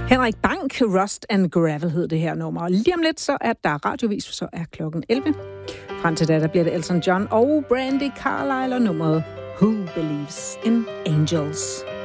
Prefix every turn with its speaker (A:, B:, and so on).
A: Henrik Bank, Rust and Gravel hed det her nummer. Og lige om lidt, så er der radiovis, så er klokken 11. Frem til da, der bliver det Elton John og Brandi Carlile og nummeret Who Believes in Angels.